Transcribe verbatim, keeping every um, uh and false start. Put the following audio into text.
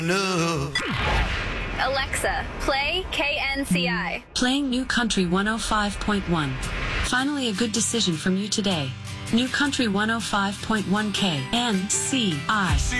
No. Alexa, play K N C I. Playing New Country one oh five point one. Finally a good decision from you today. New Country one oh five point one K N C I.